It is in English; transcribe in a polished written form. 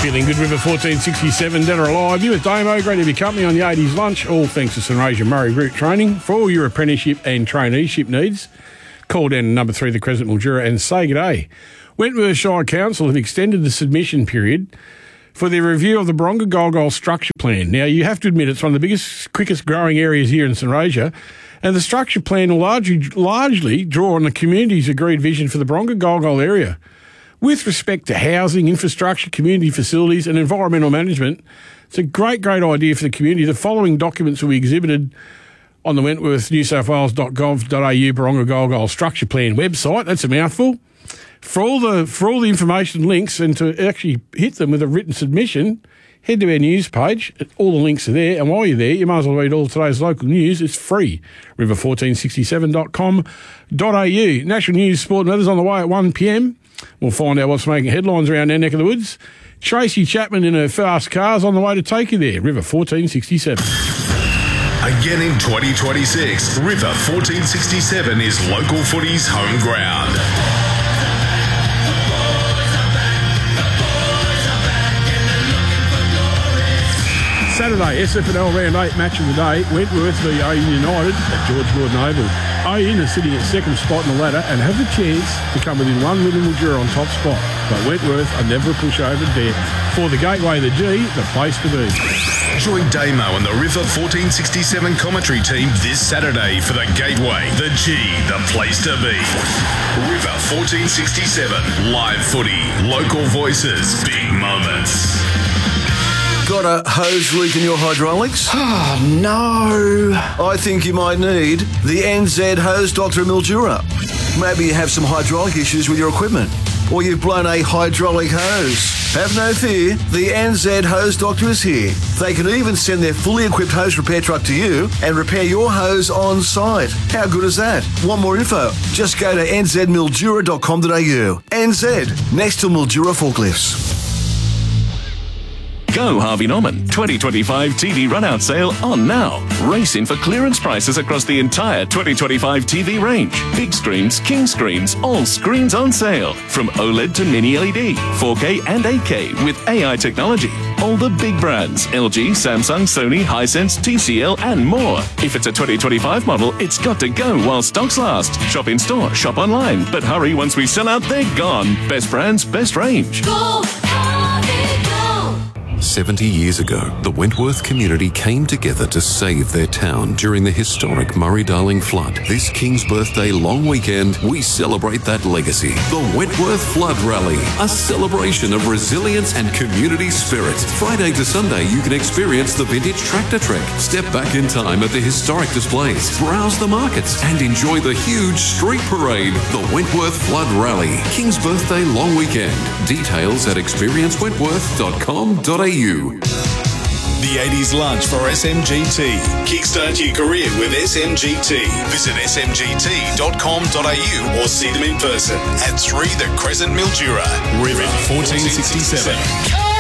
Feeling good, River 1467, Dead or Alive. You with Damo, great to have your company on the 80s lunch. All thanks to St Asia Murray Route Training. For all your apprenticeship and traineeship needs, call down to number 3, the Crescent Mildura, and say good day. Wentworth Shire Council have extended the submission period for their review of the Baronga Golgol structure plan. Now, you have to admit it's one of the biggest, quickest growing areas here in St Asia, and the structure plan will largely draw on the community's agreed vision for the Baronga Golgol area. With respect to housing, infrastructure, community facilities and environmental management, it's a great idea for the community. The following documents will be exhibited on the wentworthnewsouthwales.gov.au Baronga Golgol structure plan website. That's a mouthful. For all the information and links, and to actually hit them with a written submission, head to our news page. All the links are there. And while you're there, you might as well read all today's local news. It's free. river1467.com.au. National news, sport and others on the way at 1 p.m. We'll find out what's making headlines around our neck of the woods. Tracy Chapman in her fast car's on the way to take you there. River 1467. Again in 2026, River 1467 is local footy's home ground. Saturday, SFNL Round 8 match of the day, Wentworth v Oyen United at George Gordon Oval. Oyen are sitting at second spot in the ladder and have the chance to come within one with Mildura on top spot. But Wentworth are never a pushover there. For the Gateway, the G, the place to be. Join Damo and the River 1467 commentary team this Saturday for the Gateway, the G, the place to be. River 1467, live footy, local voices, big moments. Got a hose leak in your hydraulics? Oh, no. I think you might need the NZ Hose Doctor Mildura. Maybe you have some hydraulic issues with your equipment, or you've blown a hydraulic hose. Have no fear, the NZ Hose Doctor is here. They can even send their fully equipped hose repair truck to you and repair your hose on site. How good is that? Want more info? Just go to nzmildura.com.au. NZ, next to Mildura forklifts. Go Harvey Norman 2025 TV run-out sale on now. Race in for clearance prices across the entire 2025 TV range. Big screens, king screens, all screens on sale. From OLED to mini LED, 4K and 8K with AI technology. All the big brands, LG, Samsung, Sony, Hisense, TCL and more. If it's a 2025 model, it's got to go while stocks last. Shop in store, shop online. But hurry, once we sell out, they're gone. Best brands, best range. Go Harvey, go! 70 years ago, the Wentworth community came together to save their town during the historic Murray-Darling flood. This King's Birthday long weekend, we celebrate that legacy. The Wentworth Flood Rally, a celebration of resilience and community spirit. Friday to Sunday, you can experience the vintage tractor trek, step back in time at the historic displays, browse the markets, and enjoy the huge street parade. The Wentworth Flood Rally, King's Birthday long weekend. Details at experiencewentworth.com.au. The 80s lunch for SMGT. Kickstart your career with SMGT. Visit smgt.com.au or see them in person at 3 the Crescent Mildura. River 1467.